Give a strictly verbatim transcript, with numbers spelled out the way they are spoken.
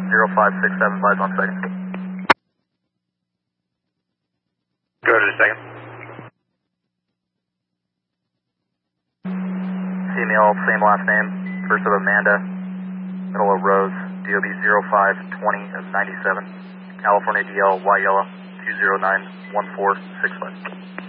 zero five six seven five one second. Go to the second. Female, same last name, first of Amanda, middle of Rose, D O B zero five twenty ninety-seven, California D L Y yellow two zero nine one four six five.